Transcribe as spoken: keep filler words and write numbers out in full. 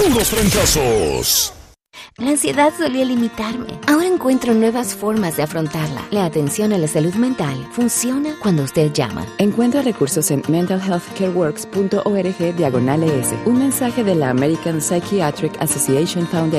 puros trancazos. La ansiedad solía limitarme. Ahora encuentro nuevas formas de afrontarla. La atención a la salud mental funciona cuando usted llama. Encuentra recursos en mental health care works punto org diagonal es. Un mensaje de la American Psychiatric Association Foundation.